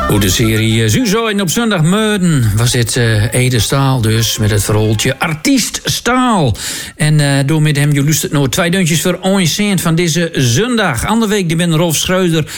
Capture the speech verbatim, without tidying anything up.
Hoe de serie uh, Zuzo en op zondagmorgen was dit uh, Ede Staal dus met het verhaaltje Artiest Staal. En uh, door met hem, je luistert nog twee deuntjes voor onzend van deze zondag. Andere week die ben Rolf Schreuder